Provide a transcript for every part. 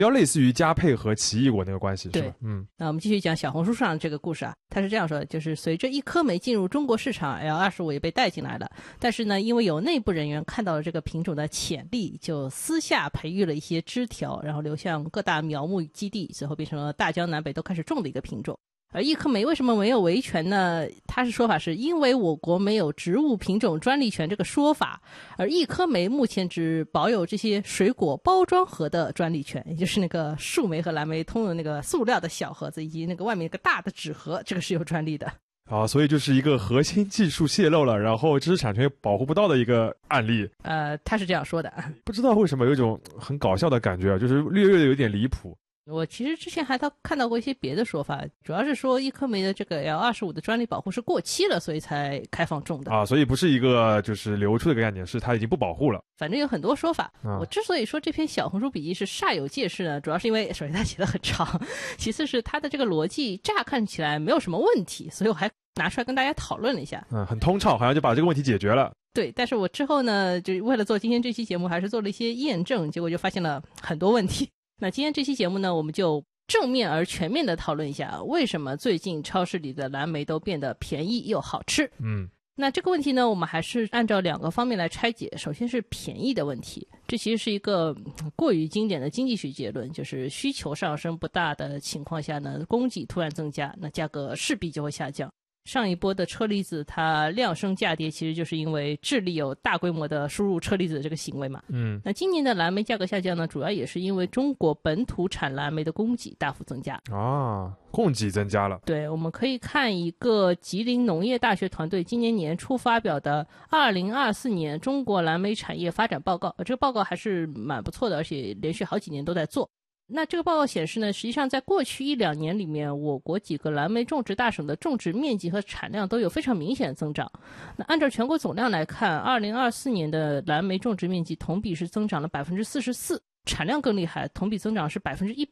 比较类似于佳沛和奇异果那个关系，是吧？ 那我们继续讲小红书上这个故事啊，他是这样说的，就是随着一颗梅进入中国市场 ，L25 也被带进来了，但是呢，因为有内部人员看到了这个品种的潜力，就私下培育了一些枝条，然后流向各大苗木基地，最后变成了大江南北都开始种的一个品种。而一颗梅为什么没有维权呢？他是说法是因为我国没有植物品种专利权这个说法，而一颗梅目前只保有这些水果包装盒的专利权，也就是那个树莓和蓝莓通用那个塑料的小盒子，以及那个外面那个大的纸盒，这个是有专利的。 所以就是一个核心技术泄露了，然后知识产权保护不到的一个案例。 他是这样说的。 不知道为什么有一种很搞笑的感觉啊，就是略略的有点离谱。 我其实之前还看到过一些别的说法，主要是说一颗梅的这个 L25 的专利保护是过期了，所以才开放种的所以不是一个就是流出的一个概念，是它已经不保护了。 反正有很多说法。我之所以说这篇小红书笔记是煞有介事呢，主要是因为首先它写得很长，其次是它的这个逻辑乍看起来没有什么问题，所以我还拿出来跟大家讨论了一下。 很通畅，好像就把这个问题解决了。 对，但是我之后呢，就为了做今天这期节目，还是做了一些验证，结果就发现了很多问题。那今天这期节目呢，我们就正面而全面的讨论一下为什么最近超市里的蓝莓都变得便宜又好吃。那这个问题呢，我们还是按照2个方面来拆解。首先是便宜的问题，这其实是一个过于经典的经济学结论，就是需求上升不大的情况下呢，供给突然增加，那价格势必就会下降。上一波的车厘子它量升价跌，其实就是因为智利有大规模的输入车厘子的这个行为嘛。那今年的蓝莓价格下降呢，主要也是因为中国本土产蓝莓的供给大幅增加供给增加了。 对，我们可以看一个吉林农业大学团队今年年初发表的2024年中国蓝莓产业发展报告，这个报告还是蛮不错的，而且连续好几年都在做。那这个报告显示呢，实际上在过去1-2年里面，我国几个蓝莓种植大省的种植面积和产量都有非常明显的增长。那按照全国总量来看，2024年的蓝莓种植面积同比是增长了44%，产量更厉害，同比增长是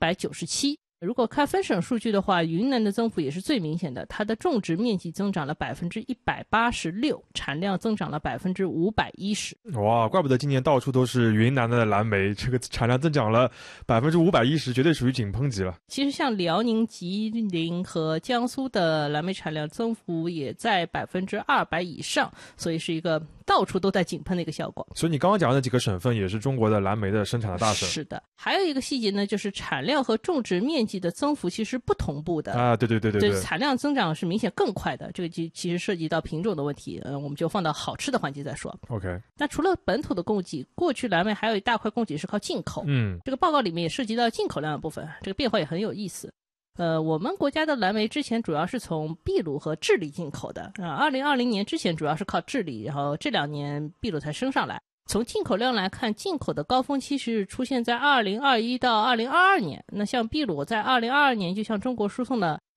197%。如果看分省数据的话，云南的增幅也是最明显的，它的种植面积增长了186%，产量增长了510%。 哇，怪不得今年到处都是云南的蓝莓，这个产量增长了510%，绝对属于井喷级了。 其实像辽宁、吉林和江苏的蓝莓产量增幅也在200%以上，所以是一个到处都在井喷的一个效果。 所以你刚刚讲的几个省份也是中国的蓝莓的生产的大省。 是的，还有一个细节呢，就是产量和种植面积的增幅其实不同步的对，产量增长是明显更快的，这个其实涉及到品种的问题，我们就放到好吃的环节再说。 OK。 那除了本土的供给，过去蓝莓还有一大块供给是靠进口。这个报告里面也涉及到进口量的部分，这个变化也很有意思。我们国家的蓝莓之前主要是从秘鲁和智利进口的，2020年之前主要是靠智利，然后这2年秘鲁才升上来。从进口量来看，进口的高峰期是出现在2021到2022年。那像秘鲁在2022年就向中国输送了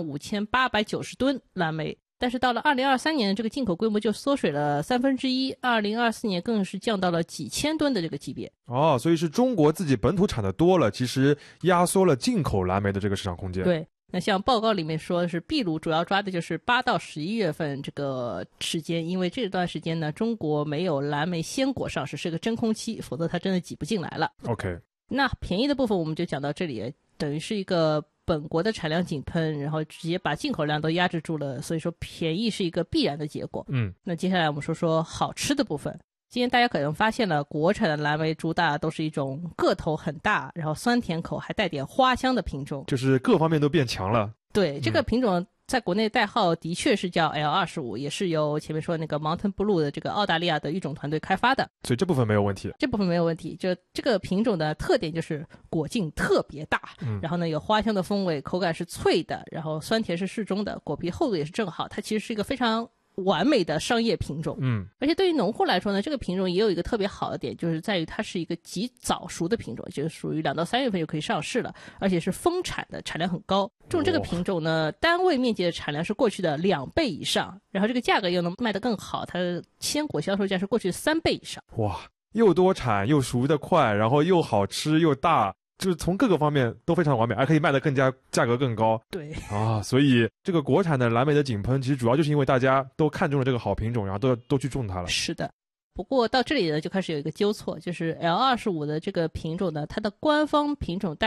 35890吨蓝莓，但是到了2023年，这个进口规模就缩水了1/3，2024年更是降到了几千吨的这个级别。 所以是中国自己本土产的多了，其实压缩了进口蓝莓的这个市场空间。 对，那像报告里面说的是秘鲁主要抓的就是8到11月份这个时间，因为这段时间呢，中国没有蓝莓鲜果上市，是个真空期，否则它真的挤不进来了。 OK。 那便宜的部分我们就讲到这里，等于是一个本国的产量井喷，然后直接把进口量都压制住了，所以说便宜是一个必然的结果。那接下来我们说说好吃的部分。今天大家可能发现了，国产的蓝莓主打都是一种个头很大，然后酸甜口还带点花香的品种， 就是各方面都变强了。 对，这个品种在国内代号的确是叫 L25， 也是由前面说那个 Mountain Blue 的这个澳大利亚的育种团队开发的， 所以这部分没有问题。 就这个品种的特点就是果径特别大，然后呢有花香的风味，口感是脆的，然后酸甜是适中的，果皮厚度也是正好，它其实是一个非常完美的商业品种。而且对于农户来说呢，这个品种也有一个特别好的点，就是在于它是一个极早熟的品种，就是属于2到3月份就可以上市了，而且是丰产的，产量很高。种这个品种呢，单位面积的产量是过去的2倍以上，然后这个价格又能卖得更好，它的鲜果销售价是过去的3倍以上。 哇，又多产又熟得快，然后又好吃又大，就是从各个方面都非常完美，还可以卖得更加价格更高。 对所以这个国产的蓝莓的井喷其实主要就是因为大家都看中了这个好品种，然后都去种它了。 是的。 不过到这里呢，就开始有一个纠错，就是 L25的这个品种呢，它的官方品种